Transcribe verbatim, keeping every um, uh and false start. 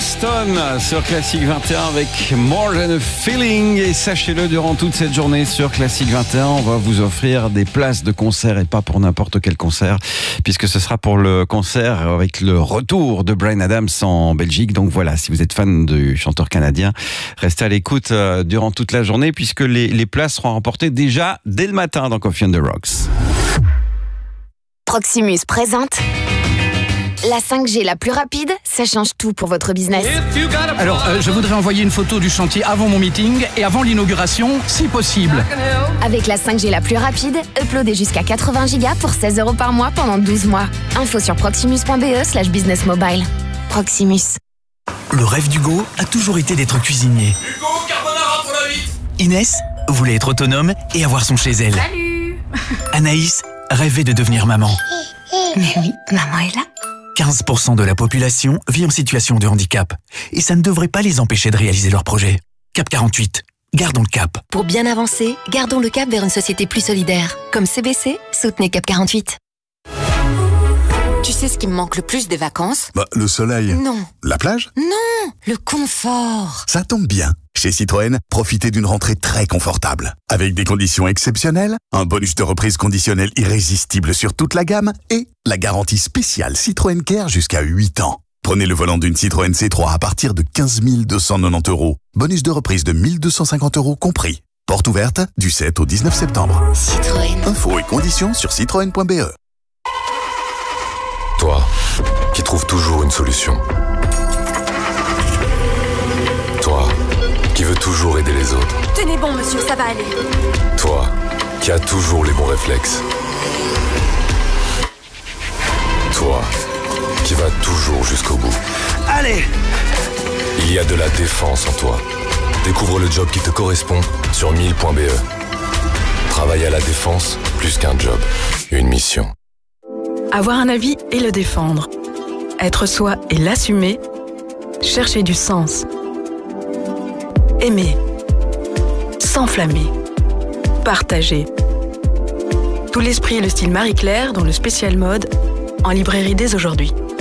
Weston sur Classique vingt et un avec More Than a Feeling. Et sachez-le, durant toute cette journée sur Classique vingt et un, on va vous offrir des places de concert, et pas pour n'importe quel concert, puisque ce sera pour le concert avec le retour de Bryan Adams en Belgique. Donc voilà, si vous êtes fan du chanteur canadien, restez à l'écoute durant toute la journée, puisque les, les places seront remportées déjà dès le matin dans Coffee on the Rocks. Proximus présente la cinq G la plus rapide, ça change tout pour votre business. Alors, euh, je voudrais envoyer une photo du chantier avant mon meeting et avant l'inauguration, si possible. Avec la cinq G la plus rapide, uploadez jusqu'à quatre-vingts gigas pour seize euros par mois pendant douze mois. Info sur proximus.be slash business mobile. Proximus. Le rêve d'Hugo a toujours été d'être cuisinier. Hugo, carbonara pour la vite. Inès voulait être autonome et avoir son chez elle. Salut. Anaïs rêvait de devenir maman. Mais oui, maman est là. quinze pour cent de la population vit en situation de handicap. Et ça ne devrait pas les empêcher de réaliser leurs projets. Cap quarante-huit. Gardons le cap. Pour bien avancer, gardons le cap vers une société plus solidaire. Comme C B C, soutenez Cap quarante-huit. Tu sais ce qui me manque le plus des vacances ? Bah, le soleil. Non. La plage ? Non, le confort. Ça tombe bien. Chez Citroën, profitez d'une rentrée très confortable. Avec des conditions exceptionnelles, un bonus de reprise conditionnel irrésistible sur toute la gamme et la garantie spéciale Citroën Care jusqu'à huit ans. Prenez le volant d'une Citroën C trois à partir de quinze mille deux cent quatre-vingt-dix euros. Bonus de reprise de mille deux cent cinquante euros compris. Porte ouverte du sept au dix-neuf septembre. Citroën. Infos et conditions sur citroën point b e. Toi, qui trouves toujours une solution. Toi, qui veux toujours aider les autres. Tenez bon, monsieur, ça va aller. Toi, qui as toujours les bons réflexes. Toi, qui vas toujours jusqu'au bout. Allez! Il y a de la défense en toi. Découvre le job qui te correspond sur mille point b e. Travailler à la défense, plus qu'un job, une mission. Avoir un avis et le défendre. Être soi et l'assumer. Chercher du sens. Aimer. S'enflammer. Partager. Tout l'esprit et le style Marie-Claire dans le spécial mode en librairie dès aujourd'hui.